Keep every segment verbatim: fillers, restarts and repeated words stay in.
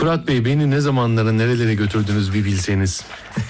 Fırat Bey, beni ne zamanlara, nerelere götürdünüz bir bilseniz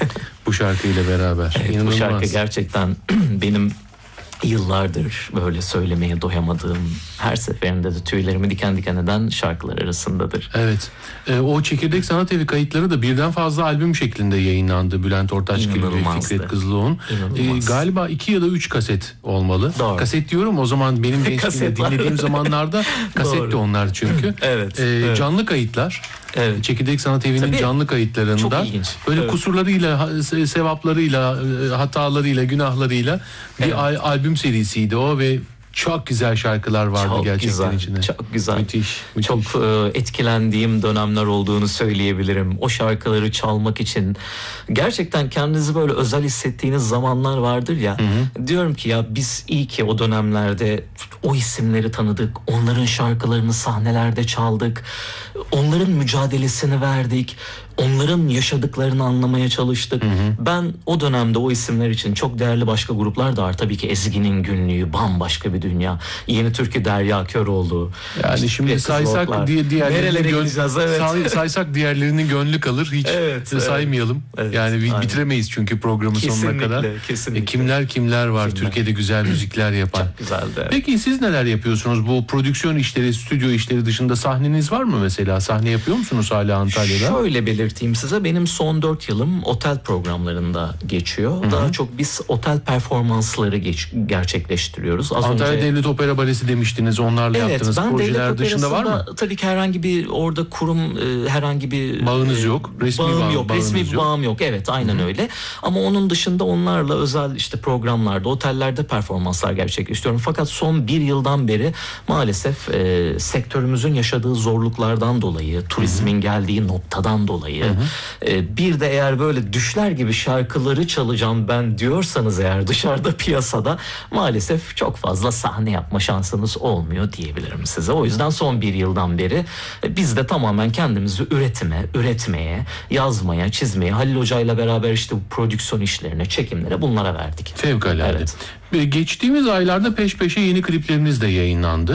bu şarkıyla beraber. Evet, İnanılmaz. bu şarkı gerçekten benim yıllardır böyle söylemeye doyamadığım, her seferinde de tüylerimi diken diken eden şarkılar arasındadır. Evet. E, o Çekirdek Sanat Evi kayıtları da birden fazla albüm şeklinde yayınlandı. Bülent Ortaçgil ve Fikret Kızılok'un. E, galiba iki ya da üç kaset olmalı. Doğru. Kaset diyorum, o zaman benim gençliğimde dinlediğim zamanlarda kasetti onlar çünkü. Evet, E, evet. Canlı kayıtlar. Evet. Çekirdek Sanat Evi'nin Tabii. canlı kayıtlarında böyle evet. kusurlarıyla, sevaplarıyla, hatalarıyla, günahlarıyla bir evet. al- albüm serisiydi o ve çok güzel şarkılar vardı çok gerçekten güzel, içinde. Çok güzel. Müthiş, müthiş. Çok e, etkilendiğim dönemler olduğunu söyleyebilirim. O şarkıları çalmak için gerçekten kendinizi böyle özel hissettiğiniz zamanlar vardır ya. Hı hı. Diyorum ki ya biz iyi ki o dönemlerde o isimleri tanıdık. Onların şarkılarını sahnelerde çaldık. Onların mücadelesini verdik. Onların yaşadıklarını anlamaya çalıştık. Hı hı. Ben o dönemde o isimler için çok değerli başka gruplar da var. Tabii ki Ezgi'nin Günlüğü bambaşka bir dünya. Yeni Türkü Derya Köroğlu. Yani işte şimdi saysak diye diğerlerinin gönlü, evet. say, saysak diğerlerinin gönlü kalır. Hiç evet, saymayalım. Evet, yani aynen. Bitiremeyiz çünkü programı kesinlikle, sonuna kadar. Kesinlikle. E, kimler kimler var kimler? Türkiye'de güzel müzikler yapan. Çok güzeldi. Evet. Peki siz neler yapıyorsunuz? Bu prodüksiyon işleri, stüdyo işleri dışında sahneniz var mı mesela? Sahne yapıyor musunuz hala Antalya'da? Şöyle belirteyim size. Benim son dört yılım otel programlarında geçiyor. Hı-hı. Daha çok biz otel performansları geç, gerçekleştiriyoruz. Az Antalya önce... Devlet Opera Balesi demiştiniz. Onlarla evet, yaptığınız projeler dışında var mı? Tabii ki herhangi bir orada kurum, e, herhangi bir bağınız yok. Resmi bağım bağ, yok. Resmi bir yok. bağım yok. Evet, aynen Hı-hı. öyle. Ama onun dışında onlarla özel işte programlarda, otellerde performanslar gerçekleştiriyorum. Fakat son bir yıldan beri maalesef e, sektörümüzün yaşadığı zorluklardan dolayı, turizmin Hı-hı. geldiği noktadan dolayı e, bir de eğer böyle düşler gibi şarkıları çalacağım ben diyorsanız eğer dışarıda piyasada maalesef çok fazla sahne yapma şansınız olmuyor diyebilirim size. O yüzden son bir yıldan beri biz de tamamen kendimizi üretime, üretmeye, yazmaya, çizmeye, Halil Hoca'yla beraber işte bu prodüksiyon işlerine, çekimlere bunlara verdik. Fevkalade. Evet. Geçtiğimiz aylarda peş peşe yeni klipleriniz de yayınlandı.